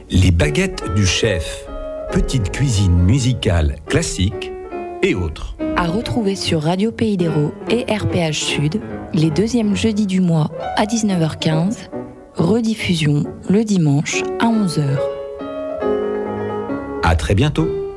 Les baguettes du chef, petite cuisine musicale classique et autres. À retrouver sur Radio Pays d'Hérault et RPH Sud, les deuxièmes jeudis du mois à 19h15, rediffusion le dimanche à 11h. À très bientôt.